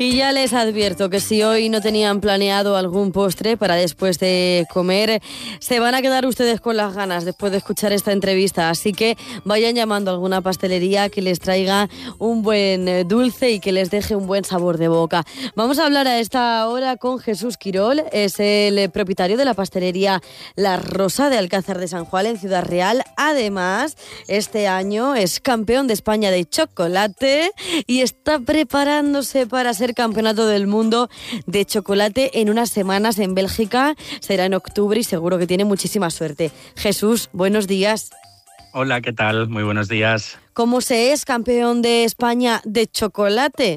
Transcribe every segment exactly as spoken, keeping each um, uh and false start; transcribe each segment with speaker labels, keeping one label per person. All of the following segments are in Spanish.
Speaker 1: Y ya les advierto que si hoy no tenían planeado algún postre para después de comer, se van a quedar ustedes con las ganas después de escuchar esta entrevista. Así que vayan llamando a alguna pastelería que les traiga un buen dulce y que les deje un buen sabor de boca. Vamos a hablar a esta hora con Jesús Quirol, es el propietario de la pastelería La Rosa de Alcázar de San Juan en Ciudad Real. Además, este año es campeón de España de chocolate y está preparándose para ser campeonato del mundo de chocolate en unas semanas en Bélgica. Será en octubre y seguro que tiene muchísima suerte. Jesús, buenos días.
Speaker 2: Hola, ¿qué tal? Muy buenos días.
Speaker 1: ¿Cómo se es campeón de España de chocolate?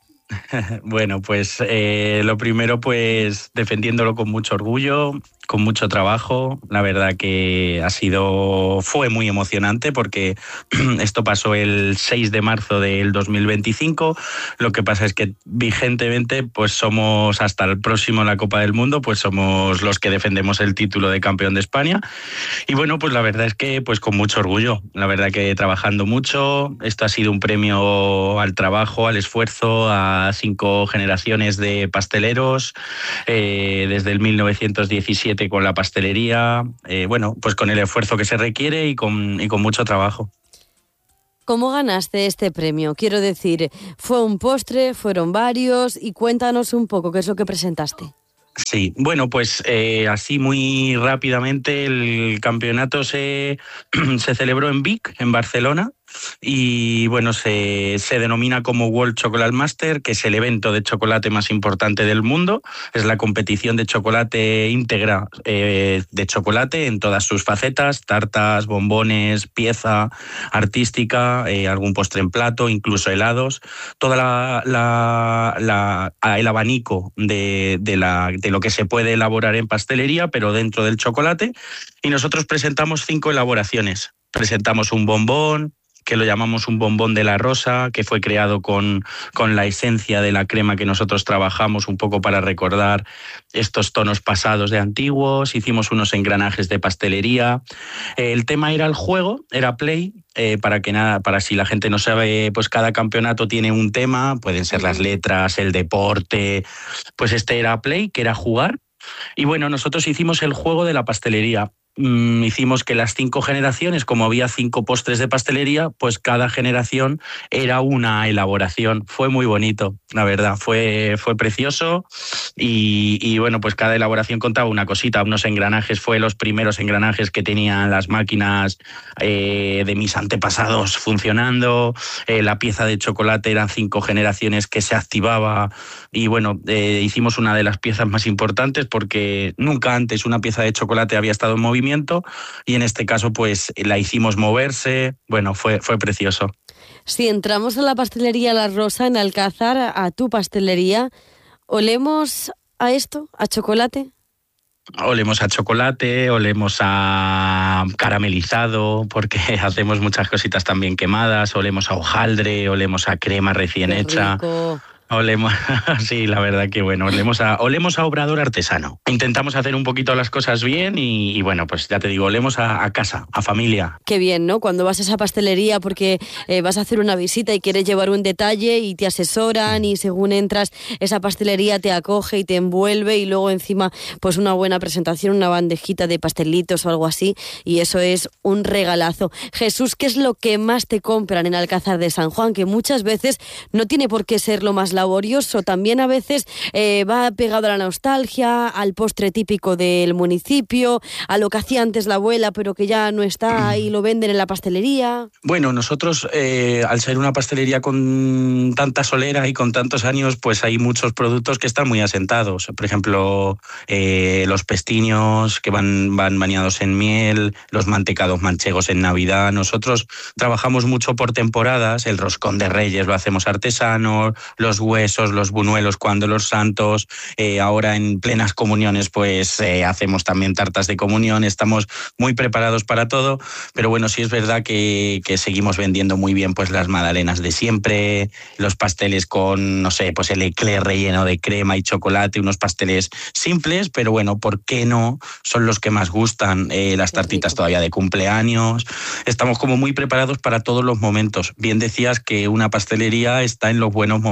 Speaker 2: Bueno, pues eh, lo primero, pues defendiéndolo con mucho orgullo, con mucho trabajo. La verdad que ha sido, fue muy emocionante porque esto pasó el seis de marzo del dos mil veinticinco. Lo que pasa es que vigentemente, pues somos hasta el próximo en la Copa del Mundo, pues somos los que defendemos el título de campeón de España. Y bueno, pues la verdad es que pues con mucho orgullo. La verdad que trabajando mucho. Esto ha sido un premio al trabajo, al esfuerzo, a cinco generaciones de pasteleros, eh, desde el mil novecientos diecisiete con la pastelería, eh, bueno, pues con el esfuerzo que se requiere y con, y con mucho trabajo.
Speaker 1: ¿Cómo ganaste este premio? Quiero decir, ¿fue un postre? ¿Fueron varios? Y cuéntanos un poco qué es lo que presentaste.
Speaker 2: Sí, bueno, pues eh, así muy rápidamente el campeonato se, se celebró en Vic, en Barcelona, y bueno, se, se denomina como World Chocolate Master, que es el evento de chocolate más importante del mundo. Es la competición de chocolate íntegra, eh, de chocolate en todas sus facetas: tartas, bombones, pieza artística, eh, algún postre en plato, incluso helados. Toda la, la, la el abanico de, de, la, de lo que se puede elaborar en pastelería, pero dentro del chocolate. Y nosotros presentamos cinco elaboraciones. Presentamos un bombón, que lo llamamos un bombón de la rosa, que fue creado con, con la esencia de la crema que nosotros trabajamos un poco para recordar estos tonos pasados de antiguos. Hicimos unos engranajes de pastelería. El tema era el juego, era play, eh, para que nada, para si la gente no sabe, pues cada campeonato tiene un tema, pueden ser las letras, el deporte, pues este era play, que era jugar. Y bueno, nosotros hicimos el juego de la pastelería. Mm, hicimos que las cinco generaciones, como había cinco postres de pastelería, pues cada generación era una elaboración. Fue muy bonito, la verdad, fue, fue precioso y, y bueno, pues cada elaboración contaba una cosita. Unos engranajes, fue los primeros engranajes que tenían las máquinas eh, de mis antepasados funcionando. Eh, la pieza de chocolate eran cinco generaciones que se activaba y bueno, eh, hicimos una de las piezas más importantes porque nunca antes una pieza de chocolate había estado en movimiento. Y en este caso pues la hicimos moverse. Bueno, fue, fue precioso.
Speaker 1: Si entramos a la pastelería La Rosa en Alcázar, a, a tu pastelería, ¿olemos a esto, a chocolate?
Speaker 2: Olemos a chocolate, olemos a caramelizado, porque hacemos muchas cositas también quemadas, olemos a hojaldre, olemos a crema recién
Speaker 1: Qué
Speaker 2: hecha.
Speaker 1: Rico.
Speaker 2: Olemos, sí, la verdad que bueno, olemos a, olemos a obrador artesano. Intentamos hacer un poquito las cosas bien y, y bueno, pues ya te digo, olemos a, a casa, a familia.
Speaker 1: Qué bien, ¿no? Cuando vas a esa pastelería porque eh, vas a hacer una visita y quieres llevar un detalle y te asesoran y según entras, esa pastelería te acoge y te envuelve y luego encima pues una buena presentación, una bandejita de pastelitos o algo así y eso es un regalazo. Jesús, ¿qué es lo que más te compran en Alcázar de San Juan? Que muchas veces no tiene por qué ser lo más laborioso, también a veces eh, va pegado a la nostalgia, al postre típico del municipio, a lo que hacía antes la abuela pero que ya no está y lo venden en la pastelería.
Speaker 2: Bueno, nosotros eh, al ser una pastelería con tanta solera y con tantos años, pues hay muchos productos que están muy asentados. Por ejemplo, eh, los pestiños que van, van bañados en miel, los mantecados manchegos en Navidad. Nosotros trabajamos mucho por temporadas, el roscón de Reyes lo hacemos artesano, los huesos, los buñuelos cuando los santos, eh, ahora en plenas comuniones pues eh, hacemos también tartas de comunión, estamos muy preparados para todo, pero bueno, sí es verdad que, que seguimos vendiendo muy bien pues las magdalenas de siempre, los pasteles con, no sé, pues el eclair relleno de crema y chocolate, unos pasteles simples, pero bueno, ¿por qué no? Son los que más gustan, eh, las tartitas todavía de cumpleaños, estamos como muy preparados para todos los momentos. Bien decías que una pastelería está en los buenos, en los malos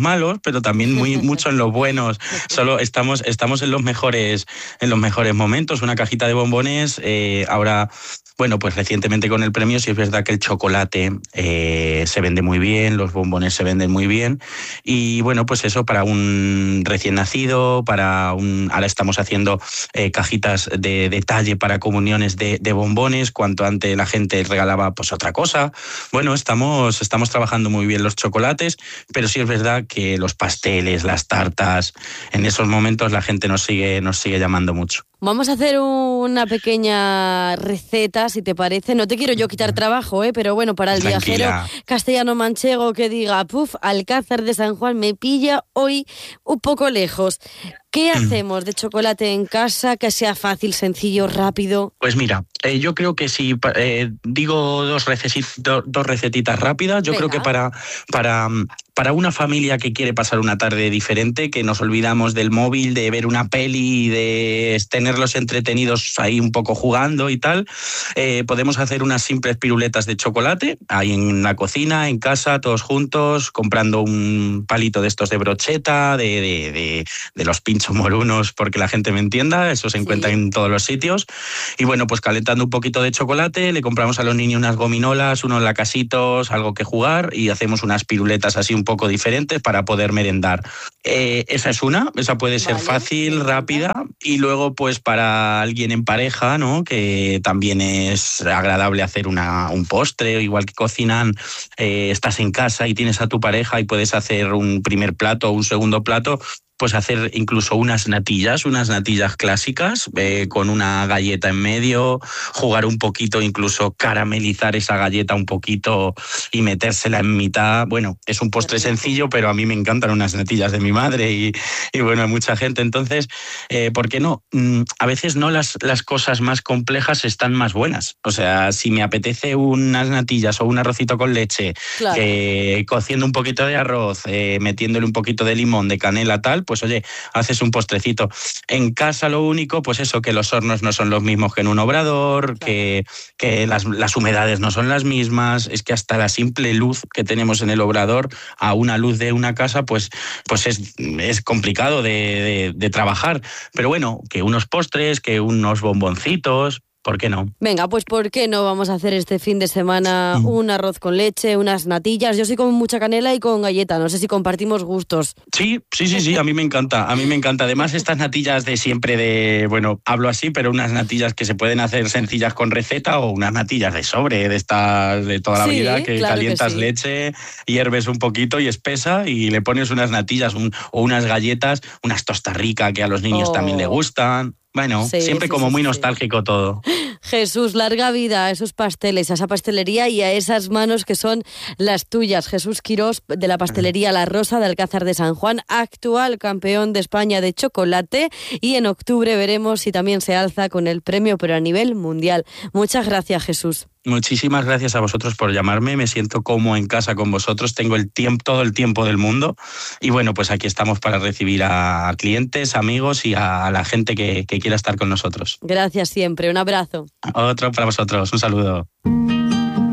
Speaker 2: malos, pero también muy mucho en los buenos. Solo estamos, estamos en los mejores, en los mejores momentos. Una cajita de bombones, eh, ahora... Bueno, pues recientemente con el premio sí es verdad que el chocolate eh, se vende muy bien, los bombones se venden muy bien y bueno, pues eso para un recién nacido, para un... Ahora estamos haciendo eh, cajitas de detalle para comuniones de, de bombones, cuanto antes la gente regalaba pues otra cosa. Bueno, estamos, estamos trabajando muy bien los chocolates, pero sí es verdad que los pasteles, las tartas, en esos momentos la gente nos sigue, nos sigue llamando mucho.
Speaker 1: Vamos a hacer una pequeña receta, si te parece. No te quiero yo quitar trabajo, ¿eh? Pero bueno, para el
Speaker 2: Tranquila.
Speaker 1: viajero castellano-manchego que diga, puf, Alcázar de San Juan me pilla hoy un poco lejos. ¿Qué hacemos de chocolate en casa que sea fácil, sencillo, rápido?
Speaker 2: Pues mira, eh, yo creo que si eh, digo dos, recetitas, dos recetitas rápidas, yo
Speaker 1: Venga.
Speaker 2: creo que para, para, para una familia que quiere pasar una tarde diferente, que nos olvidamos del móvil, de ver una peli y de tenerlos entretenidos ahí un poco jugando y tal, eh, podemos hacer unas simples piruletas de chocolate, ahí en la cocina, en casa, todos juntos, comprando un palito de estos de brocheta, de, de, de, de los pinchos morunos, porque la gente me entienda, eso se
Speaker 1: Sí.
Speaker 2: encuentra en todos los sitios. Y bueno, pues calentando un poquito de chocolate, le compramos a los niños unas gominolas, unos lacasitos, algo que jugar y hacemos unas piruletas así un poco diferentes para poder merendar. Eh, esa es una, esa puede ser
Speaker 1: Vale,
Speaker 2: fácil,
Speaker 1: me
Speaker 2: rápida. Y luego pues para alguien en pareja, ¿no? Que también es agradable hacer una, un postre, igual que cocinan, eh, estás en casa y tienes a tu pareja y puedes hacer un primer plato o un segundo plato, pues hacer incluso unas natillas, unas natillas clásicas, eh, con una galleta en medio, jugar un poquito, incluso caramelizar esa galleta un poquito y metérsela en mitad. Bueno, es un postre sencillo, pero a mí me encantan unas natillas de mi madre y, y bueno, hay mucha gente. Entonces, eh, ¿por qué no? Mm, a veces no las, las cosas más complejas están más buenas. O sea, si me apetece unas natillas o un arrocito con leche,
Speaker 1: Claro.
Speaker 2: eh, cociendo un poquito de arroz, eh, metiéndole un poquito de limón, de canela, tal, pues oye, haces un postrecito. En casa lo único, pues eso, que los hornos no son los mismos que en un obrador,
Speaker 1: Claro.
Speaker 2: que, que las, las humedades no son las mismas, es que hasta la simple luz que tenemos en el obrador a una luz de una casa, pues, pues es, es complicado de, de, de trabajar. Pero bueno, que unos postres, que unos bomboncitos... ¿Por qué no?
Speaker 1: Venga, pues ¿por qué no vamos a hacer este fin de semana un arroz con leche, unas natillas? Yo soy con mucha canela y con galleta, no sé si compartimos gustos.
Speaker 2: Sí, sí, sí, sí, a mí me encanta, a mí me encanta. Además, estas natillas de siempre de, bueno, hablo así, pero unas natillas que se pueden hacer sencillas con receta o unas natillas de sobre, de estas de toda la
Speaker 1: Sí,
Speaker 2: vida, que
Speaker 1: claro que
Speaker 2: calientas
Speaker 1: sí.
Speaker 2: leche, hierves un poquito y espesa y le pones unas natillas un, o unas galletas, unas tostas ricas que a los niños
Speaker 1: Oh.
Speaker 2: también le gustan. Bueno,
Speaker 1: Sí,
Speaker 2: siempre
Speaker 1: sí,
Speaker 2: como
Speaker 1: sí,
Speaker 2: muy
Speaker 1: sí.
Speaker 2: nostálgico todo.
Speaker 1: Jesús, larga vida a esos pasteles, a esa pastelería y a esas manos que son las tuyas. Jesús Quirós, de la pastelería La Rosa de Alcázar de San Juan, actual campeón de España de chocolate, y en octubre veremos si también se alza con el premio, pero a nivel mundial. Muchas gracias, Jesús.
Speaker 2: Muchísimas gracias a vosotros por llamarme, me siento como en casa con vosotros, tengo el tiempo, todo el tiempo del mundo y bueno, pues aquí estamos para recibir a clientes, amigos y a la gente que, que quiera estar con nosotros.
Speaker 1: Gracias siempre, un abrazo.
Speaker 2: Otro para vosotros, un saludo.